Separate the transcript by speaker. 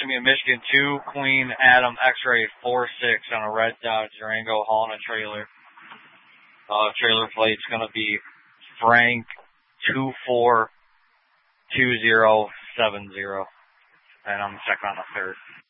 Speaker 1: going to be a Michigan 2, Queen Adam X-Ray 46 on a red Dodge Durango hauling a trailer. Trailer plate's going to be Frank 242070. And I'm checking on the third.